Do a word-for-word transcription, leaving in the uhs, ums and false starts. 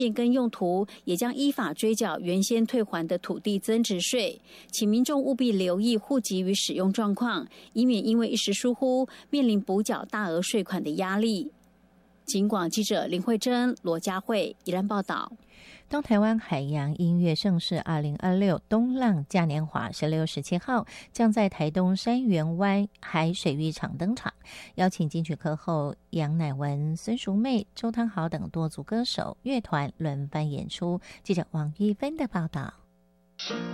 变更用途，也将依法追缴原先退还的土地增值税，请民众务必留意户籍与使用状况，以免因为一时疏忽，面临补缴大额税款的压力。警广记者林慧珍、罗佳慧宜兰报道。 东台湾海洋音乐盛事二零二六东浪嘉年华十六、十七号将在台东山园湾海水浴场登场，邀请金曲歌后杨乃文、孙淑媚、周汤豪等多组歌手乐团轮番演出。记者王玉芬的报道。